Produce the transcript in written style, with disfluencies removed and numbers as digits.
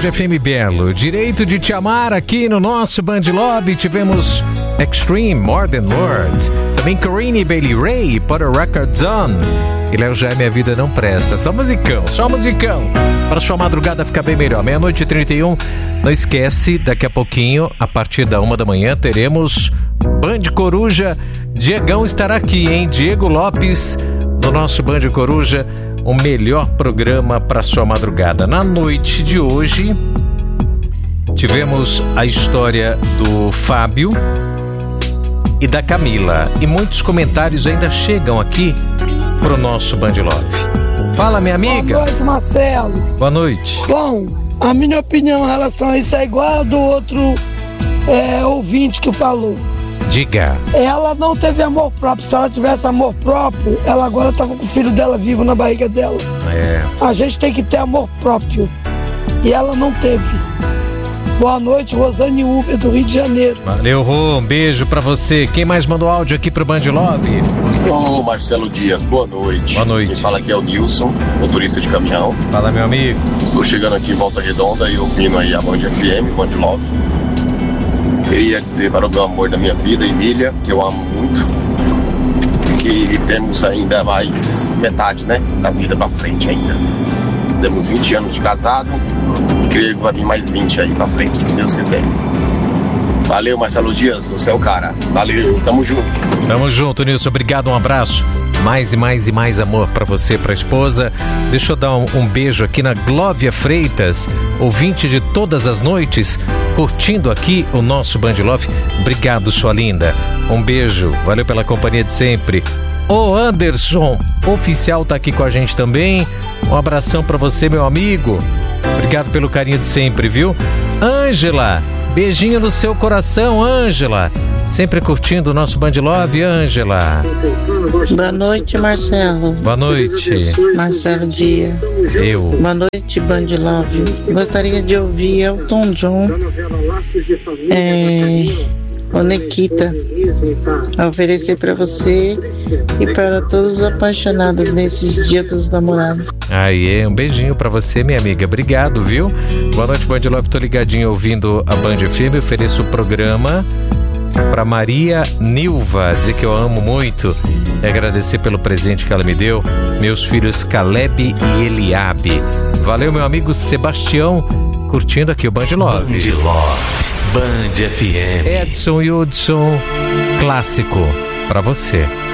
Band FM Belo. Direito de te amar aqui no nosso Band Love. Tivemos Extreme, More Than Words. Também Corinne Bailey Ray, Put a Records On. E Léo Jaime, Minha Vida Não Presta. Só musicão, só musicão. Para sua madrugada ficar bem melhor. 00:31. Não esquece, daqui a pouquinho, a partir da 1 da manhã, teremos Band Coruja. Diegão estará aqui, hein? Diego Lopes, no nosso Band Coruja. O melhor programa para sua madrugada. Na noite de hoje, tivemos a história do Fábio e da Camila. E muitos comentários ainda chegam aqui pro nosso Band Love. Fala, minha amiga. Boa noite, Marcelo. Boa noite. Bom, a minha opinião em relação a isso é igual a do outro ouvinte que falou. Diga. Ela não teve amor próprio. Se ela tivesse amor próprio, ela agora estava com o filho dela vivo na barriga dela. A gente tem que ter amor próprio. E ela não teve. Boa noite, Rosane Uber, do Rio de Janeiro. Valeu, Rô. Um beijo pra você. Quem mais mandou áudio aqui pro Band Love? Ô, Marcelo Dias, boa noite. Boa noite. Quem fala aqui é o Nilson, motorista de caminhão. Fala, meu amigo. Estou chegando aqui em Volta Redonda e ouvindo aí a Band FM, Band Love. Queria dizer para o meu amor da minha vida, Emília, que eu amo muito, que temos ainda mais metade, né, da vida pra frente ainda. Temos 20 anos de casado, creio que vai vir mais 20 aí pra frente, se Deus quiser. Valeu, Marcelo Dias, você é o cara. Valeu, tamo junto. Tamo junto, Nilson. Obrigado, um abraço. Mais e mais e mais amor pra você, pra esposa. Deixa eu dar um beijo aqui na Glóvia Freitas, ouvinte de todas as noites, curtindo aqui o nosso Band Love. Obrigado, sua linda. Um beijo, valeu pela companhia de sempre. O Anderson, oficial, tá aqui com a gente também. Um abração pra você, meu amigo. Obrigado pelo carinho de sempre, viu? Ângela, beijinho no seu coração, Ângela. Sempre curtindo o nosso Band Love, Ângela. Boa noite, Marcelo. Boa noite. Marcelo Dias. Eu. Boa noite, Band Love. Gostaria de ouvir Elton John. O Nikita, a oferecer para você e para todos os apaixonados nesses dias dos namorados. Aí, um beijinho pra você, minha amiga. Obrigado, viu? Boa noite, Band Love. Tô ligadinho ouvindo a Band FM. Ofereço o programa pra Maria Nilva, dizer que eu amo muito e agradecer pelo presente que ela me deu. Meus filhos Caleb e Eliabe. Valeu, meu amigo Sebastião, curtindo aqui o Band Love. Band Love. Band FM. Edson e Hudson, clássico pra você.